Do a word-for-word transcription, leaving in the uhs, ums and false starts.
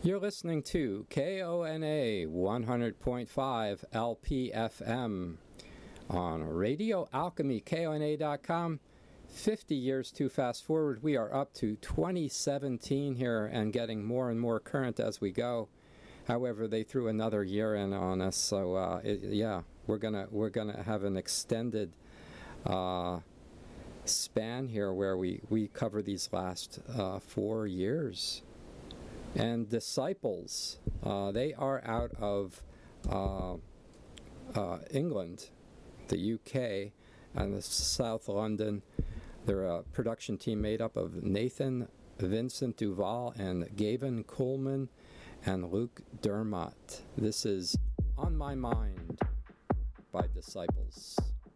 You're listening to K O N A one hundred point five L P F M on Radio Alchemy, K O N A dot com. fifty years too fast forward. We are up to twenty seventeen here and getting more and more current as we go. However, they threw another year in on us, so uh, it, yeah, we're gonna we're gonna have an extended uh, span here where we we cover these last uh, four years. And Disciples, uh, they are out of uh, uh, England, the U K, and the South London. They're a production team made up of Nathan Vincent Duval and Gavin Coleman and Luke Dermott. This is On My Mind by Disciples.